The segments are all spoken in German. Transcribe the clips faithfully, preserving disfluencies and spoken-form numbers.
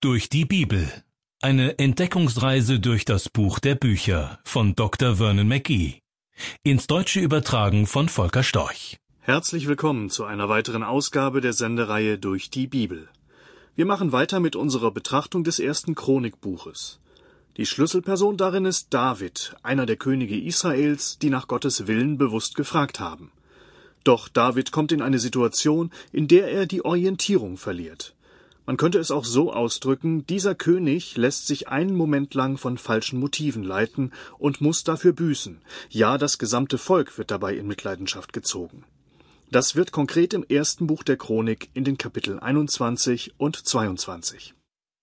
Durch die Bibel. Eine Entdeckungsreise durch das Buch der Bücher von Doktor Vernon McGee. Ins Deutsche übertragen von Volker Storch. Herzlich willkommen zu einer weiteren Ausgabe der Sendereihe Durch die Bibel. Wir machen weiter mit unserer Betrachtung des ersten Chronikbuches. Die Schlüsselperson darin ist David, einer der Könige Israels, die nach Gottes Willen bewusst gefragt haben. Doch David kommt in eine Situation, in der er die Orientierung verliert. Man könnte es auch so ausdrücken, dieser König lässt sich einen Moment lang von falschen Motiven leiten und muss dafür büßen. Ja, das gesamte Volk wird dabei in Mitleidenschaft gezogen. Das wird konkret im ersten Buch der Chronik in den Kapiteln einundzwanzig und zweiundzwanzig.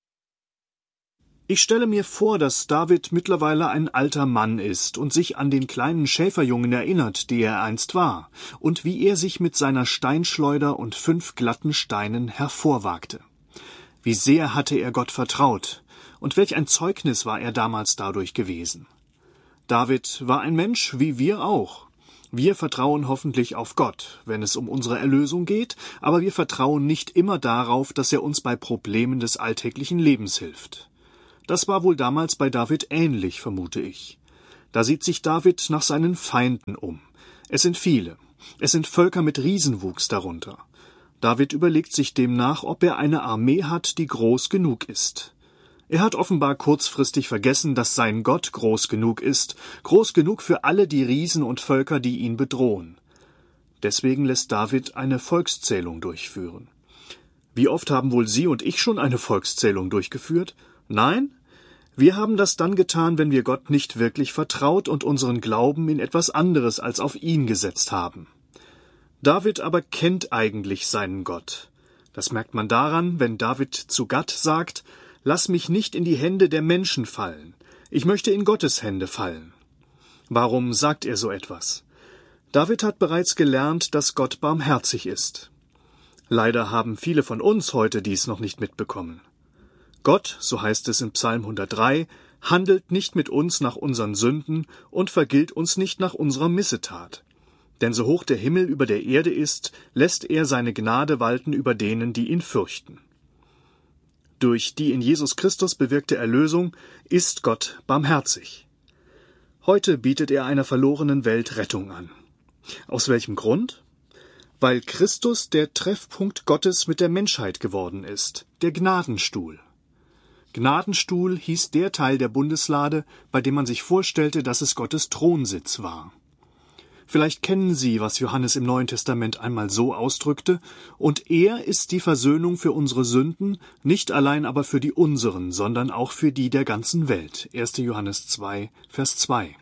Ich stelle mir vor, dass David mittlerweile ein alter Mann ist und sich an den kleinen Schäferjungen erinnert, der er einst war, und wie er sich mit seiner Steinschleuder und fünf glatten Steinen hervorwagte. Wie sehr hatte er Gott vertraut, und welch ein Zeugnis war er damals dadurch gewesen. David war ein Mensch wie wir auch. Wir vertrauen hoffentlich auf Gott, wenn es um unsere Erlösung geht, aber wir vertrauen nicht immer darauf, dass er uns bei Problemen des alltäglichen Lebens hilft. Das war wohl damals bei David ähnlich, vermute ich. Da sieht sich David nach seinen Feinden um. Es sind viele. Es sind Völker mit Riesenwuchs darunter. David überlegt sich demnach, ob er eine Armee hat, die groß genug ist. Er hat offenbar kurzfristig vergessen, dass sein Gott groß genug ist, groß genug für alle die Riesen und Völker, die ihn bedrohen. Deswegen lässt David eine Volkszählung durchführen. Wie oft haben wohl Sie und ich schon eine Volkszählung durchgeführt? Nein? Wir haben das dann getan, wenn wir Gott nicht wirklich vertraut und unseren Glauben in etwas anderes als auf ihn gesetzt haben. David aber kennt eigentlich seinen Gott. Das merkt man daran, wenn David zu Gad sagt: »Lass mich nicht in die Hände der Menschen fallen. Ich möchte in Gottes Hände fallen.« Warum sagt er so etwas? David hat bereits gelernt, dass Gott barmherzig ist. Leider haben viele von uns heute dies noch nicht mitbekommen. Gott, so heißt es im Psalm hundertdrei, handelt nicht mit uns nach unseren Sünden und vergilt uns nicht nach unserer Missetat. Denn so hoch der Himmel über der Erde ist, lässt er seine Gnade walten über denen, die ihn fürchten. Durch die in Jesus Christus bewirkte Erlösung ist Gott barmherzig. Heute bietet er einer verlorenen Welt Rettung an. Aus welchem Grund? Weil Christus der Treffpunkt Gottes mit der Menschheit geworden ist, der Gnadenstuhl. Gnadenstuhl hieß der Teil der Bundeslade, bei dem man sich vorstellte, dass es Gottes Thronsitz war. Vielleicht kennen Sie, was Johannes im Neuen Testament einmal so ausdrückte: Und er ist die Versöhnung für unsere Sünden, nicht allein aber für die unseren, sondern auch für die der ganzen Welt. erster Johannes zwei, Vers zwei.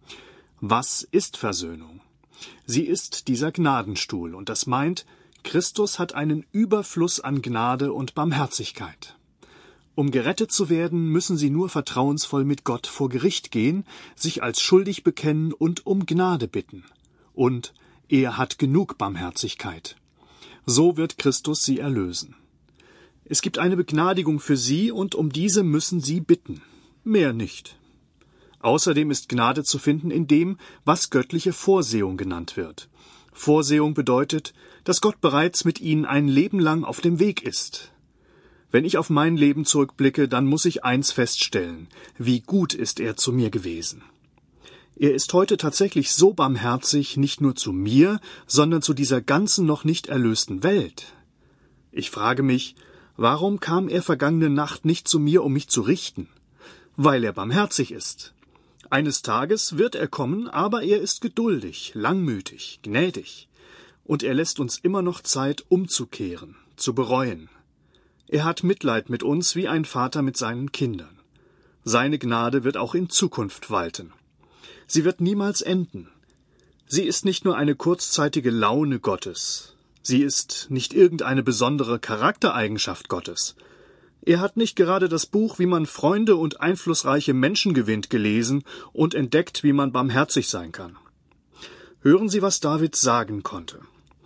Was ist Versöhnung? Sie ist dieser Gnadenstuhl, und das meint, Christus hat einen Überfluss an Gnade und Barmherzigkeit. Um gerettet zu werden, müssen sie nur vertrauensvoll mit Gott vor Gericht gehen, sich als schuldig bekennen und um Gnade bitten. Und er hat genug Barmherzigkeit. So wird Christus sie erlösen. Es gibt eine Begnadigung für sie, und um diese müssen sie bitten. Mehr nicht. Außerdem ist Gnade zu finden in dem, was göttliche Vorsehung genannt wird. Vorsehung bedeutet, dass Gott bereits mit ihnen ein Leben lang auf dem Weg ist. Wenn ich auf mein Leben zurückblicke, dann muss ich eins feststellen: Wie gut ist er zu mir gewesen. Er ist heute tatsächlich so barmherzig, nicht nur zu mir, sondern zu dieser ganzen noch nicht erlösten Welt. Ich frage mich, warum kam er vergangene Nacht nicht zu mir, um mich zu richten? Weil er barmherzig ist. Eines Tages wird er kommen, aber er ist geduldig, langmütig, gnädig. Und er lässt uns immer noch Zeit, umzukehren, zu bereuen. Er hat Mitleid mit uns wie ein Vater mit seinen Kindern. Seine Gnade wird auch in Zukunft walten. Sie wird niemals enden. Sie ist nicht nur eine kurzzeitige Laune Gottes. Sie ist nicht irgendeine besondere Charaktereigenschaft Gottes. Er hat nicht gerade das Buch, wie man Freunde und einflussreiche Menschen gewinnt, gelesen und entdeckt, wie man barmherzig sein kann. Hören Sie, was David sagen konnte.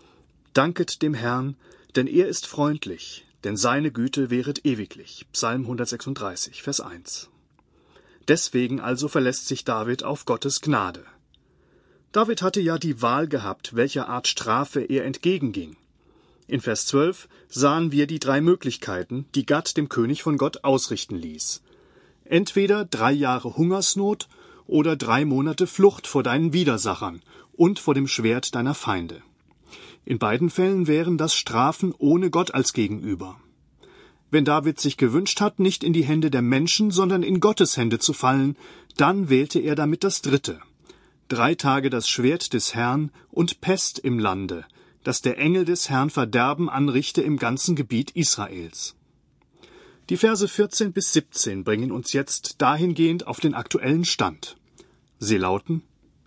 Danket dem Herrn, denn er ist freundlich, denn seine Güte währet ewiglich. Psalm hundertsechsunddreißig, Vers eins. Deswegen also verlässt sich David auf Gottes Gnade. David hatte ja die Wahl gehabt, welcher Art Strafe er entgegenging. In Vers zwölf sahen wir die drei Möglichkeiten, die Gad dem König von Gott ausrichten ließ. Entweder drei Jahre Hungersnot oder drei Monate Flucht vor deinen Widersachern und vor dem Schwert deiner Feinde. In beiden Fällen wären das Strafen ohne Gott als Gegenüber. Wenn David sich gewünscht hat, nicht in die Hände der Menschen, sondern in Gottes Hände zu fallen, dann wählte er damit das Dritte. Drei Tage das Schwert des Herrn und Pest im Lande, dass der Engel des Herrn Verderben anrichte im ganzen Gebiet Israels. Die Verse vierzehn bis siebzehn bringen uns jetzt dahingehend auf den aktuellen Stand. Sie lauten: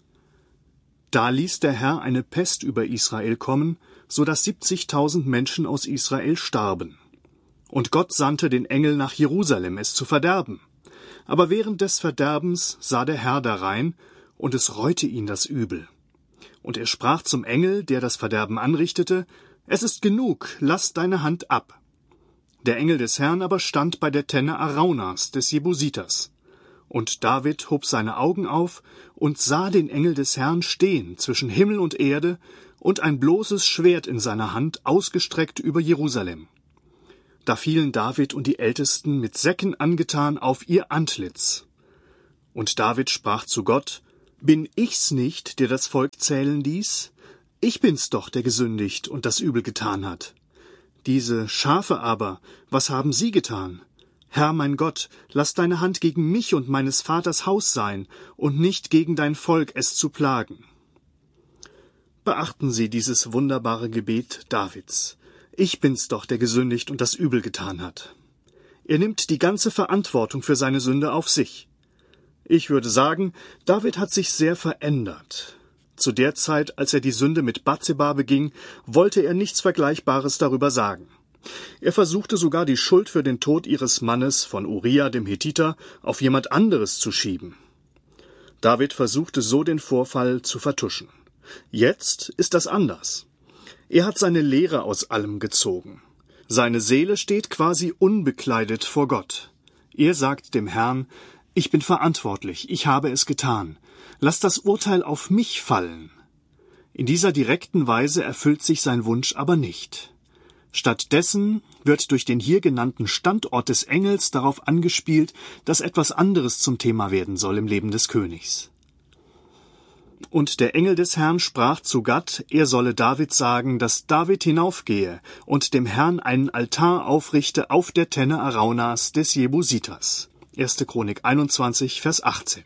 Da ließ der Herr eine Pest über Israel kommen, so dass siebzigtausend Menschen aus Israel starben. Und Gott sandte den Engel nach Jerusalem, es zu verderben. Aber während des Verderbens sah der Herr darein, und es reute ihn das Übel. Und er sprach zum Engel, der das Verderben anrichtete: Es ist genug, lass deine Hand ab. Der Engel des Herrn aber stand bei der Tenne Araunas des Jebusiters. Und David hob seine Augen auf und sah den Engel des Herrn stehen zwischen Himmel und Erde und ein bloßes Schwert in seiner Hand ausgestreckt über Jerusalem. Da fielen David und die Ältesten mit Säcken angetan auf ihr Antlitz. Und David sprach zu Gott: Bin ich's nicht, der das Volk zählen ließ? Ich bin's doch, der gesündigt und das Übel getan hat. Diese Schafe aber, was haben sie getan? Herr mein Gott, lass deine Hand gegen mich und meines Vaters Haus sein und nicht gegen dein Volk, es zu plagen. Beachten Sie dieses wunderbare Gebet Davids. Ich bin's doch, der gesündigt und das Übel getan hat. Er nimmt die ganze Verantwortung für seine Sünde auf sich. Ich würde sagen, David hat sich sehr verändert. Zu der Zeit, als er die Sünde mit Bathseba beging, wollte er nichts Vergleichbares darüber sagen. Er versuchte sogar, die Schuld für den Tod ihres Mannes von Uria dem Hethiter auf jemand anderes zu schieben. David versuchte so, den Vorfall zu vertuschen. Jetzt ist das anders. Er hat seine Lehre aus allem gezogen. Seine Seele steht quasi unbekleidet vor Gott. Er sagt dem Herrn: Ich bin verantwortlich, ich habe es getan. Lass das Urteil auf mich fallen. In dieser direkten Weise erfüllt sich sein Wunsch aber nicht. Stattdessen wird durch den hier genannten Standort des Engels darauf angespielt, dass etwas anderes zum Thema werden soll im Leben des Königs. Und der Engel des Herrn sprach zu Gad, er solle David sagen, dass David hinaufgehe und dem Herrn einen Altar aufrichte auf der Tenne Araunas des Jebusiters. erste Chronik einundzwanzig, Vers achtzehn.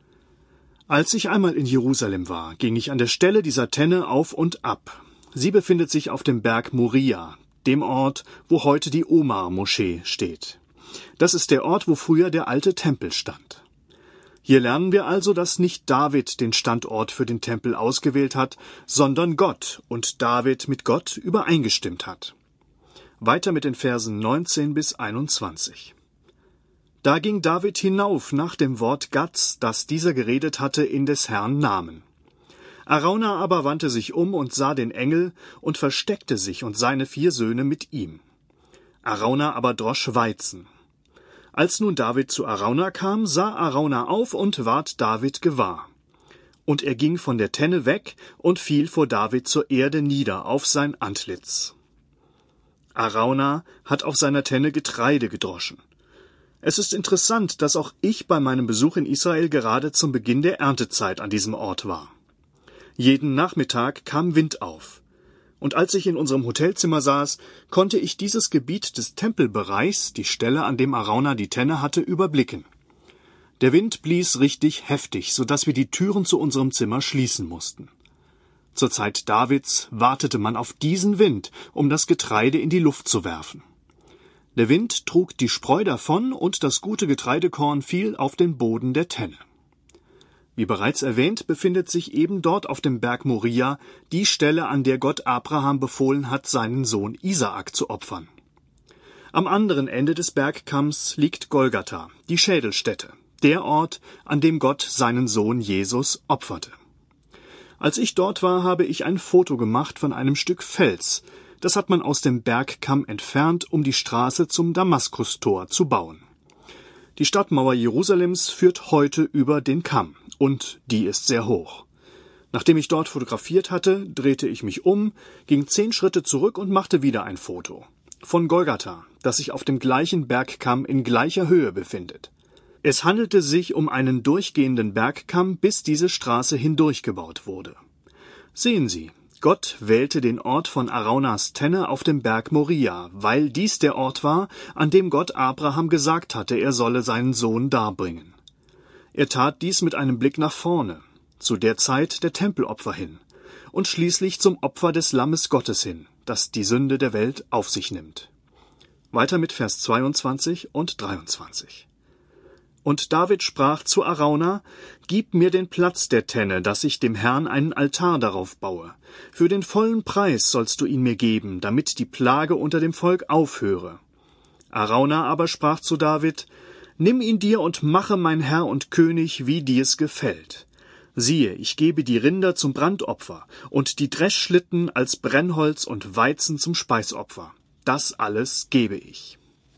Als ich einmal in Jerusalem war, ging ich an der Stelle dieser Tenne auf und ab. Sie befindet sich auf dem Berg Moria, dem Ort, wo heute die Omar-Moschee steht. Das ist der Ort, wo früher der alte Tempel stand. Hier lernen wir also, dass nicht David den Standort für den Tempel ausgewählt hat, sondern Gott und David mit Gott übereingestimmt hat. Weiter mit den Versen neunzehn bis einundzwanzig. Da ging David hinauf nach dem Wort Gads, das dieser geredet hatte, in des Herrn Namen. Arauna aber wandte sich um und sah den Engel und versteckte sich und seine vier Söhne mit ihm. Arauna aber drosch Weizen. Als nun David zu Arauna kam, sah Arauna auf und ward David gewahr. Und er ging von der Tenne weg und fiel vor David zur Erde nieder auf sein Antlitz. Arauna hat auf seiner Tenne Getreide gedroschen. Es ist interessant, dass auch ich bei meinem Besuch in Israel gerade zum Beginn der Erntezeit an diesem Ort war. Jeden Nachmittag kam Wind auf. Und als ich in unserem Hotelzimmer saß, konnte ich dieses Gebiet des Tempelbereichs, die Stelle, an dem Arauna die Tenne hatte, überblicken. Der Wind blies richtig heftig, so dass wir die Türen zu unserem Zimmer schließen mussten. Zur Zeit Davids wartete man auf diesen Wind, um das Getreide in die Luft zu werfen. Der Wind trug die Spreu davon und das gute Getreidekorn fiel auf den Boden der Tenne. Wie bereits erwähnt, befindet sich eben dort auf dem Berg Moria die Stelle, an der Gott Abraham befohlen hat, seinen Sohn Isaak zu opfern. Am anderen Ende des Bergkamms liegt Golgatha, die Schädelstätte, der Ort, an dem Gott seinen Sohn Jesus opferte. Als ich dort war, habe ich ein Foto gemacht von einem Stück Fels. Das hat man aus dem Bergkamm entfernt, um die Straße zum Damaskustor zu bauen. Die Stadtmauer Jerusalems führt heute über den Kamm, und die ist sehr hoch. Nachdem ich dort fotografiert hatte, drehte ich mich um, ging zehn Schritte zurück und machte wieder ein Foto. Von Golgatha, das sich auf dem gleichen Bergkamm in gleicher Höhe befindet. Es handelte sich um einen durchgehenden Bergkamm, bis diese Straße hindurchgebaut wurde. Sehen Sie, Gott wählte den Ort von Araunas Tenne auf dem Berg Moria, weil dies der Ort war, an dem Gott Abraham gesagt hatte, er solle seinen Sohn darbringen. Er tat dies mit einem Blick nach vorne, zu der Zeit der Tempelopfer hin, und schließlich zum Opfer des Lammes Gottes hin, das die Sünde der Welt auf sich nimmt. Weiter mit Vers zweiundzwanzig und dreiundzwanzig. Und David sprach zu Arauna: Gib mir den Platz der Tenne, dass ich dem Herrn einen Altar darauf baue. Für den vollen Preis sollst du ihn mir geben, damit die Plage unter dem Volk aufhöre. Arauna aber sprach zu David: Nimm ihn dir und mache mein Herr und König, wie dir's gefällt. Siehe, ich gebe die Rinder zum Brandopfer und die Dreschschlitten als Brennholz und Weizen zum Speisopfer. Das alles gebe ich.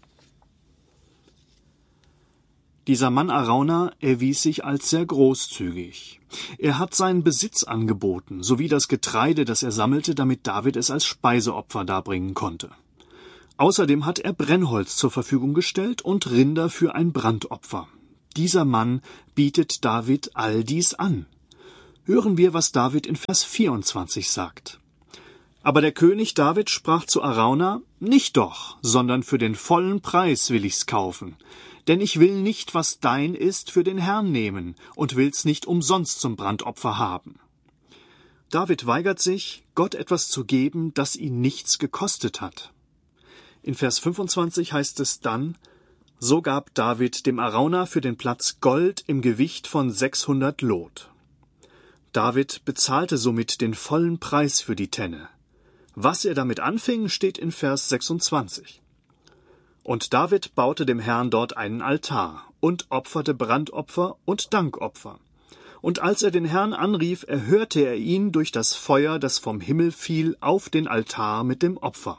Dieser Mann Arauna erwies sich als sehr großzügig. Er hat seinen Besitz angeboten, sowie das Getreide, das er sammelte, damit David es als Speiseopfer darbringen konnte. Außerdem hat er Brennholz zur Verfügung gestellt und Rinder für ein Brandopfer. Dieser Mann bietet David all dies an. Hören wir, was David in Vers vierundzwanzig sagt. Aber der König David sprach zu Arauna: Nicht doch, sondern für den vollen Preis will ich's kaufen. Denn ich will nicht, was dein ist, für den Herrn nehmen und will's nicht umsonst zum Brandopfer haben. David weigert sich, Gott etwas zu geben, das ihn nichts gekostet hat. In Vers fünfundzwanzig heißt es dann: So gab David dem Arauna für den Platz Gold im Gewicht von sechshundert Lot. David bezahlte somit den vollen Preis für die Tenne. Was er damit anfing, steht in Vers sechsundzwanzig. Und David baute dem Herrn dort einen Altar und opferte Brandopfer und Dankopfer. Und als er den Herrn anrief, erhörte er ihn durch das Feuer, das vom Himmel fiel, auf den Altar mit dem Opfer.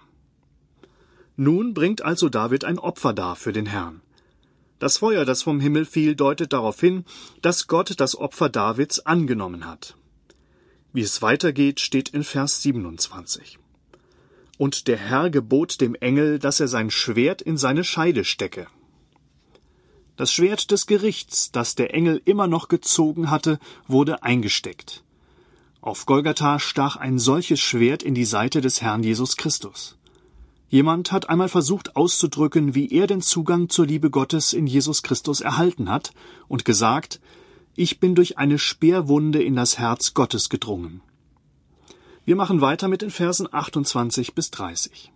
Nun bringt also David ein Opfer dar für den Herrn. Das Feuer, das vom Himmel fiel, deutet darauf hin, dass Gott das Opfer Davids angenommen hat. Wie es weitergeht, steht in Vers siebenundzwanzig. Und der Herr gebot dem Engel, dass er sein Schwert in seine Scheide stecke. Das Schwert des Gerichts, das der Engel immer noch gezogen hatte, wurde eingesteckt. Auf Golgatha stach ein solches Schwert in die Seite des Herrn Jesus Christus. Jemand hat einmal versucht auszudrücken, wie er den Zugang zur Liebe Gottes in Jesus Christus erhalten hat, und gesagt: Ich bin durch eine Speerwunde in das Herz Gottes gedrungen. Wir machen weiter mit den Versen achtundzwanzig bis dreißig.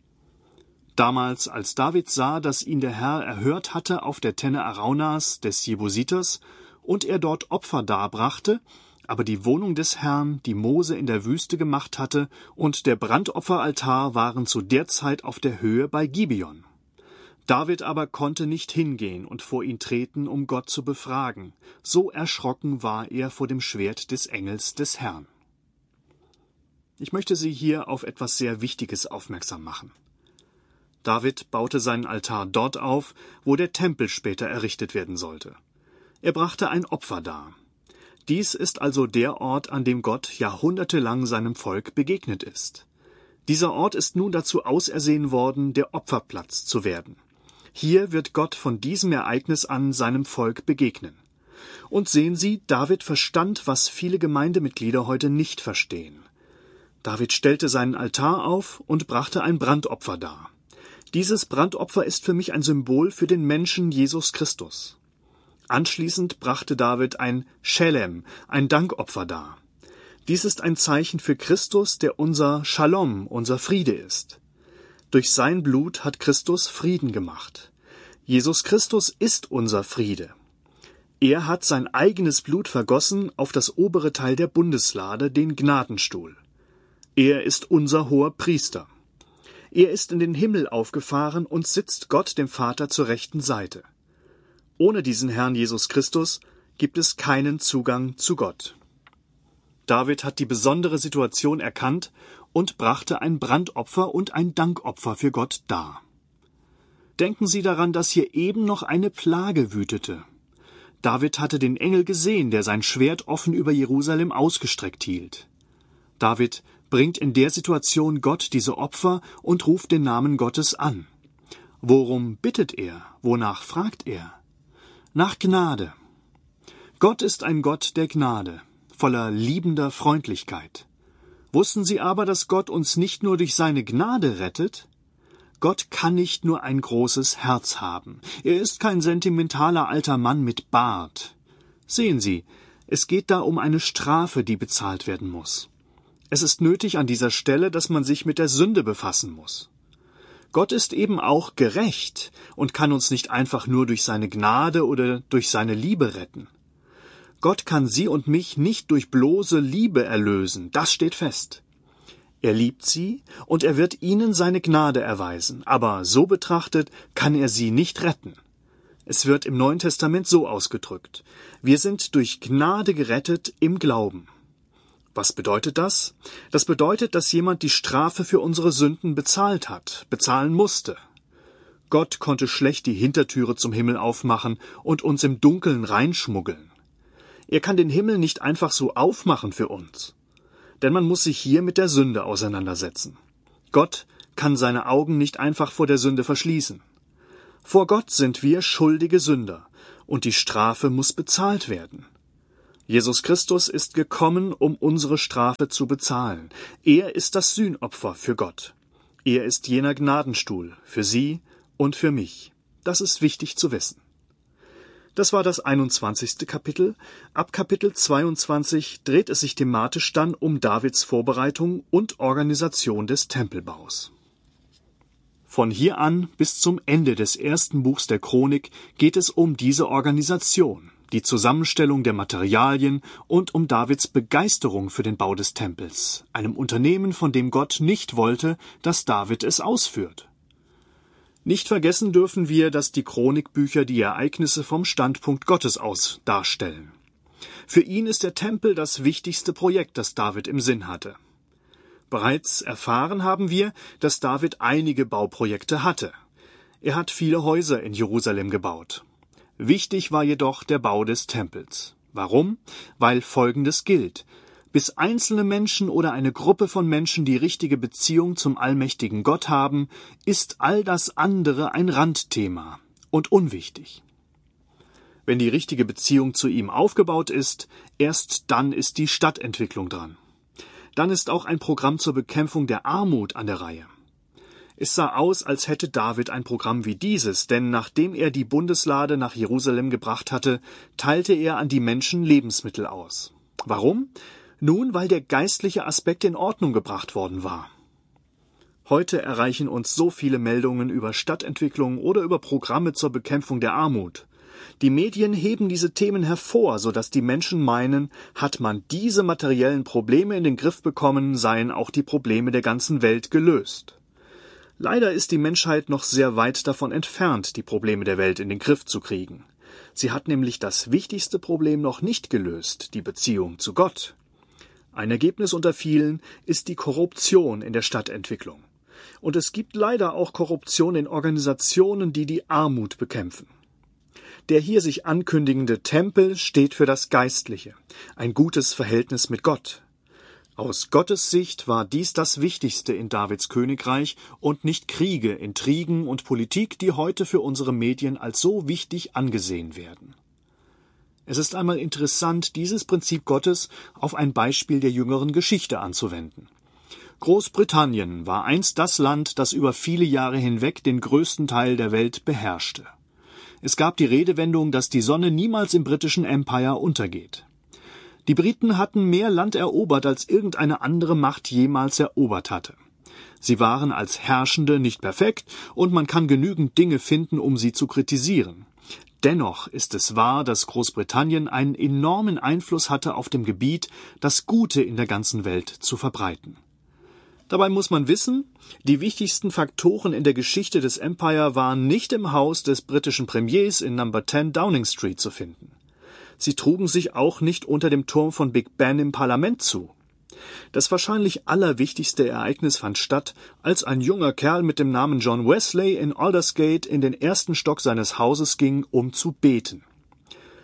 Damals, als David sah, dass ihn der Herr erhört hatte auf der Tenne Araunas des Jebusiters und er dort Opfer darbrachte, aber die Wohnung des Herrn, die Mose in der Wüste gemacht hatte, und der Brandopferaltar waren zu der Zeit auf der Höhe bei Gibeon. David aber konnte nicht hingehen und vor ihn treten, um Gott zu befragen. So erschrocken war er vor dem Schwert des Engels des Herrn. Ich möchte Sie hier auf etwas sehr Wichtiges aufmerksam machen. David baute seinen Altar dort auf, wo der Tempel später errichtet werden sollte. Er brachte ein Opfer dar. Dies ist also der Ort, an dem Gott jahrhundertelang seinem Volk begegnet ist. Dieser Ort ist nun dazu ausersehen worden, der Opferplatz zu werden. Hier wird Gott von diesem Ereignis an seinem Volk begegnen. Und sehen Sie, David verstand, was viele Gemeindemitglieder heute nicht verstehen. David stellte seinen Altar auf und brachte ein Brandopfer dar. Dieses Brandopfer ist für mich ein Symbol für den Menschen Jesus Christus. Anschließend brachte David ein Schelem, ein Dankopfer dar. Dies ist ein Zeichen für Christus, der unser Shalom, unser Friede ist. Durch sein Blut hat Christus Frieden gemacht. Jesus Christus ist unser Friede. Er hat sein eigenes Blut vergossen auf das obere Teil der Bundeslade, den Gnadenstuhl. Er ist unser hoher Priester. Er ist in den Himmel aufgefahren und sitzt Gott dem Vater zur rechten Seite. Ohne diesen Herrn Jesus Christus gibt es keinen Zugang zu Gott. David hat die besondere Situation erkannt und brachte ein Brandopfer und ein Dankopfer für Gott dar. Denken Sie daran, dass hier eben noch eine Plage wütete. David hatte den Engel gesehen, der sein Schwert offen über Jerusalem ausgestreckt hielt. David bringt in der Situation Gott diese Opfer und ruft den Namen Gottes an. Worum bittet er? Wonach fragt er? Nach Gnade. Gott ist ein Gott der Gnade, voller liebender Freundlichkeit. Wussten Sie aber, dass Gott uns nicht nur durch seine Gnade rettet? Gott kann nicht nur ein großes Herz haben. Er ist kein sentimentaler alter Mann mit Bart. Sehen Sie, es geht da um eine Strafe, die bezahlt werden muss. Es ist nötig an dieser Stelle, dass man sich mit der Sünde befassen muss. Gott ist eben auch gerecht und kann uns nicht einfach nur durch seine Gnade oder durch seine Liebe retten. Gott kann Sie und mich nicht durch bloße Liebe erlösen, das steht fest. Er liebt sie und er wird ihnen seine Gnade erweisen, aber so betrachtet kann er sie nicht retten. Es wird im Neuen Testament so ausgedrückt: Wir sind durch Gnade gerettet im Glauben. Was bedeutet das? Das bedeutet, dass jemand die Strafe für unsere Sünden bezahlt hat, bezahlen musste. Gott konnte schlecht die Hintertüre zum Himmel aufmachen und uns im Dunkeln reinschmuggeln. Er kann den Himmel nicht einfach so aufmachen für uns. Denn man muss sich hier mit der Sünde auseinandersetzen. Gott kann seine Augen nicht einfach vor der Sünde verschließen. Vor Gott sind wir schuldige Sünder, und die Strafe muss bezahlt werden. Jesus Christus ist gekommen, um unsere Strafe zu bezahlen. Er ist das Sühnopfer für Gott. Er ist jener Gnadenstuhl für Sie und für mich. Das ist wichtig zu wissen. Das war das einundzwanzigste Kapitel. Ab Kapitel zweiundzwanzig dreht es sich thematisch dann um Davids Vorbereitung und Organisation des Tempelbaus. Von hier an bis zum Ende des ersten Buchs der Chronik geht es um diese Organisation, die Zusammenstellung der Materialien und um Davids Begeisterung für den Bau des Tempels, einem Unternehmen, von dem Gott nicht wollte, dass David es ausführt. Nicht vergessen dürfen wir, dass die Chronikbücher die Ereignisse vom Standpunkt Gottes aus darstellen. Für ihn ist der Tempel das wichtigste Projekt, das David im Sinn hatte. Bereits erfahren haben wir, dass David einige Bauprojekte hatte. Er hat viele Häuser in Jerusalem gebaut. Wichtig war jedoch der Bau des Tempels. Warum? Weil Folgendes gilt: Bis einzelne Menschen oder eine Gruppe von Menschen die richtige Beziehung zum allmächtigen Gott haben, ist all das andere ein Randthema und unwichtig. Wenn die richtige Beziehung zu ihm aufgebaut ist, erst dann ist die Stadtentwicklung dran. Dann ist auch ein Programm zur Bekämpfung der Armut an der Reihe. Es sah aus, als hätte David ein Programm wie dieses, denn nachdem er die Bundeslade nach Jerusalem gebracht hatte, teilte er an die Menschen Lebensmittel aus. Warum? Nun, weil der geistliche Aspekt in Ordnung gebracht worden war. Heute erreichen uns so viele Meldungen über Stadtentwicklung oder über Programme zur Bekämpfung der Armut. Die Medien heben diese Themen hervor, sodass die Menschen meinen, hat man diese materiellen Probleme in den Griff bekommen, seien auch die Probleme der ganzen Welt gelöst. Leider ist die Menschheit noch sehr weit davon entfernt, die Probleme der Welt in den Griff zu kriegen. Sie hat nämlich das wichtigste Problem noch nicht gelöst, die Beziehung zu Gott. Ein Ergebnis unter vielen ist die Korruption in der Stadtentwicklung. Und es gibt leider auch Korruption in Organisationen, die die Armut bekämpfen. Der hier sich ankündigende Tempel steht für das Geistliche, ein gutes Verhältnis mit Gott. Aus Gottes Sicht war dies das Wichtigste in Davids Königreich und nicht Kriege, Intrigen und Politik, die heute für unsere Medien als so wichtig angesehen werden. Es ist einmal interessant, dieses Prinzip Gottes auf ein Beispiel der jüngeren Geschichte anzuwenden. Großbritannien war einst das Land, das über viele Jahre hinweg den größten Teil der Welt beherrschte. Es gab die Redewendung, dass die Sonne niemals im britischen Empire untergeht. Die Briten hatten mehr Land erobert, als irgendeine andere Macht jemals erobert hatte. Sie waren als Herrschende nicht perfekt und man kann genügend Dinge finden, um sie zu kritisieren. Dennoch ist es wahr, dass Großbritannien einen enormen Einfluss hatte auf dem Gebiet, das Gute in der ganzen Welt zu verbreiten. Dabei muss man wissen, die wichtigsten Faktoren in der Geschichte des Empire waren nicht im Haus des britischen Premiers in Number zehn Downing Street zu finden. Sie trugen sich auch nicht unter dem Turm von Big Ben im Parlament zu. Das wahrscheinlich allerwichtigste Ereignis fand statt, als ein junger Kerl mit dem Namen John Wesley in Aldersgate in den ersten Stock seines Hauses ging, um zu beten.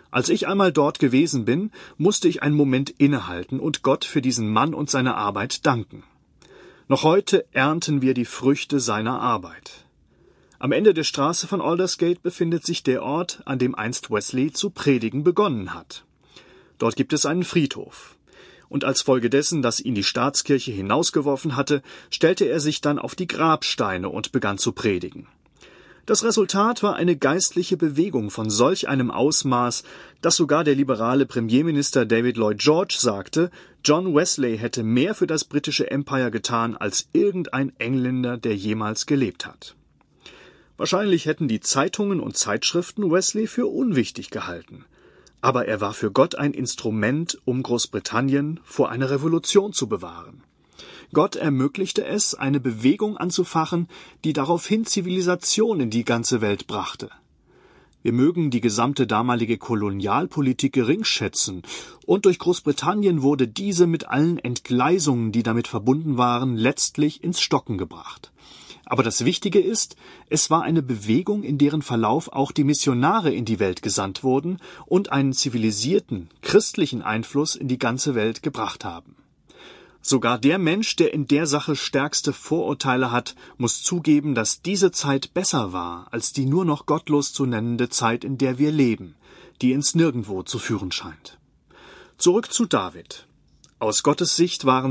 Als ich einmal dort gewesen bin, musste ich einen Moment innehalten und Gott für diesen Mann und seine Arbeit danken. Noch heute ernten wir die Früchte seiner Arbeit. Am Ende der Straße von Aldersgate befindet sich der Ort, an dem einst Wesley zu predigen begonnen hat. Dort gibt es einen Friedhof. Und als Folge dessen, dass ihn die Staatskirche hinausgeworfen hatte, stellte er sich dann auf die Grabsteine und begann zu predigen. Das Resultat war eine geistliche Bewegung von solch einem Ausmaß, dass sogar der liberale Premierminister David Lloyd George sagte, John Wesley hätte mehr für das britische Empire getan als irgendein Engländer, der jemals gelebt hat. Wahrscheinlich hätten die Zeitungen und Zeitschriften Wesley für unwichtig gehalten. Aber er war für Gott ein Instrument, um Großbritannien vor einer Revolution zu bewahren. Gott ermöglichte es, eine Bewegung anzufachen, die daraufhin Zivilisation in die ganze Welt brachte. Wir mögen die gesamte damalige Kolonialpolitik geringschätzen, und durch Großbritannien wurde diese mit allen Entgleisungen, die damit verbunden waren, letztlich ins Stocken gebracht. Aber das Wichtige ist, es war eine Bewegung, in deren Verlauf auch die Missionare in die Welt gesandt wurden und einen zivilisierten, christlichen Einfluss in die ganze Welt gebracht haben. Sogar der Mensch, der in der Sache stärkste Vorurteile hat, muss zugeben, dass diese Zeit besser war als die nur noch gottlos zu nennende Zeit, in der wir leben, die ins Nirgendwo zu führen scheint. Zurück zu David. Aus Gottes Sicht waren